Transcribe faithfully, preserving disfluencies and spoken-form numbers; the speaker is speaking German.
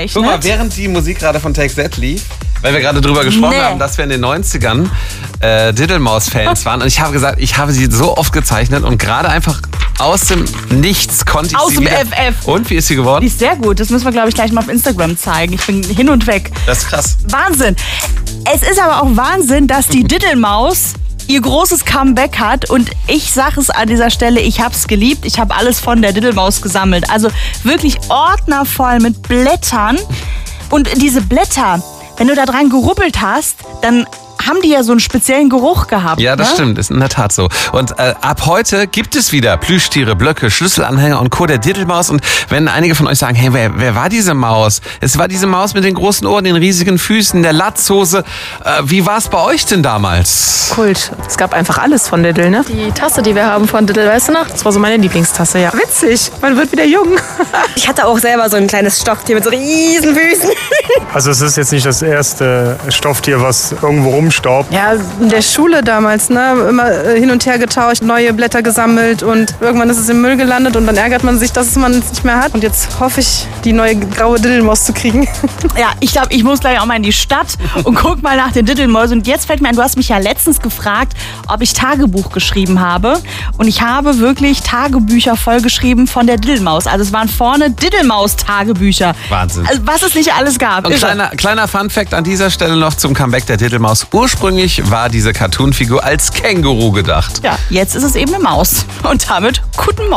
aufgezeichnet. Guck mal, während die Musik gerade von Take That lief, weil wir gerade drüber gesprochen nee. haben, dass wir in den neunzigern äh, Diddlemaus-Fans waren. Und ich habe gesagt, ich habe sie so oft gezeichnet und gerade einfach aus dem Nichts konnte ich aus sie dem wieder... F F. Und, wie ist sie geworden? Die ist sehr gut. Das müssen wir, glaube ich, gleich mal auf Instagram zeigen. Ich bin hin und weg. Das ist krass. Wahnsinn. Es ist aber auch Wahnsinn, dass die Diddlemaus ihr großes Comeback hat. Und ich sage es an dieser Stelle, ich habe es geliebt. Ich habe alles von der Diddlemaus gesammelt. Also wirklich ordnervoll mit Blättern. Und diese Blätter, wenn du da dran gerubbelt hast, dann haben die ja so einen speziellen Geruch gehabt. Ja, das ne? stimmt, ist in der Tat so. Und äh, ab heute gibt es wieder Plüschtiere, Blöcke, Schlüsselanhänger und Co. der Diddlemaus. Und wenn einige von euch sagen, hey, wer, wer war diese Maus? Es war diese Maus mit den großen Ohren, den riesigen Füßen, der Latzhose. Äh, wie war es bei euch denn damals? Kult. Es gab einfach alles von Diddle, ne? Die Tasse, die wir haben von Diddle, weißt du noch? Das war so meine Lieblingstasse, ja. Witzig, man wird wieder jung. Ich hatte auch selber so ein kleines Stofftier mit so riesen Füßen. Also es ist jetzt nicht das erste Stofftier, was irgendwo rumstaubt. Ja, in der Schule damals, ne, immer hin und her getauscht, neue Blätter gesammelt und irgendwann ist es im Müll gelandet und dann ärgert man sich, dass man es nicht mehr hat. Und jetzt hoffe ich, die neue graue Diddlemaus zu kriegen. Ja, ich glaube, ich muss gleich auch mal in die Stadt und guck mal nach den Diddlemäusen. Und jetzt fällt mir ein, du hast mich ja letztens gefragt, ob ich Tagebuch geschrieben habe. Und ich habe wirklich Tagebücher vollgeschrieben von der Diddlemaus. Also es waren vorne Diddlemaus-Tagebücher. Wahnsinn. Also was es nicht alles gab. Und kleiner, kleiner Funfact an dieser Stelle noch zum Comeback der Diddlemaus. Ursprünglich war diese Cartoonfigur als Känguru gedacht. Ja, jetzt ist es eben eine Maus. Und damit guten Morgen.